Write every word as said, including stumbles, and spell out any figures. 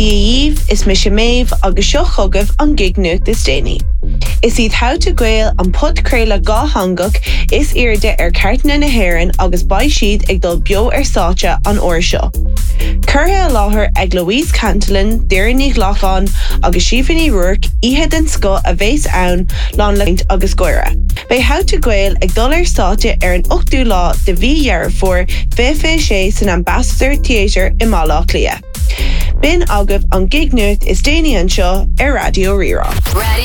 Díomh is mis méh agus seo chugah an gig nucht is déine. Is iad how to gael an podcréile gá hangach is irde ar cartna na hhéireann agus ba siad ag dul bio ar sáte an uair seo. Curtha a láthair ag Louise Cantillon, Deireadh Lachlan agus Síofánaí Ruark ihe den sco a bhés ann lán leint agus goire. Bei how to gael ag dul ar sáte ar an ochtú lá de bhí dhearr for fé sé san Ambassador Theatre i Málaach Lia. Bin agah an gig nucht is déine an seo ar Radio Rirá.